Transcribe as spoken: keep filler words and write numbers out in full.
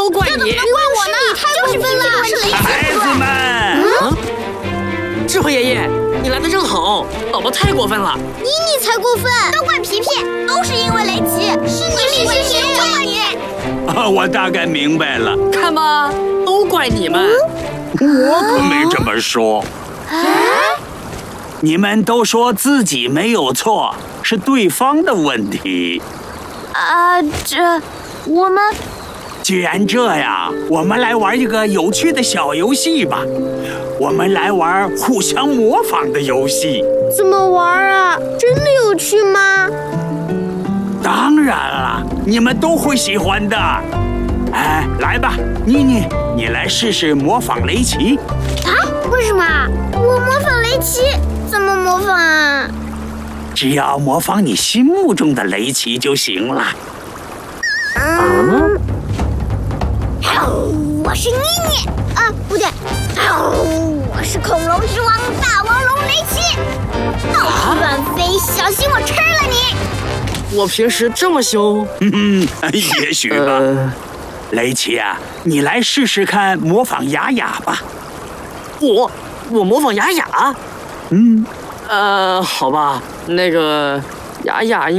怪你！ 你怪我呢？你太过分了！是雷奇孩子们， 嗯，智慧爷爷，你来的正好，宝宝太过分了。 妮妮才过分，都怪皮皮，都是因为雷奇，是你是你，就怪你！ 啊，我大概明白了， 看吧，都怪你们。 我可没这么说。你们都说自己没有错，是对方的问题。 啊，这我们既然这样，我们来玩一个有趣的小游戏吧。我们来玩互相模仿的游戏。 怎么玩啊？真的有趣吗？ 当然了，你们都会喜欢的。哎，来吧，妮妮，你来试试模仿雷奇。 啊？为什么？我模仿雷奇？怎么模仿啊？ 只要模仿你心目中的雷奇就行了。 嗯，我是妮妮啊，不对，我是恐龙之王大王龙雷奇，到处乱飞，小心我吃了你！ 我平时这么凶？ 嗯，也许吧。呃、雷奇啊，你来试试看模仿雅雅吧。 我我模仿雅雅？ 嗯， 呃，好吧，那个雅雅应。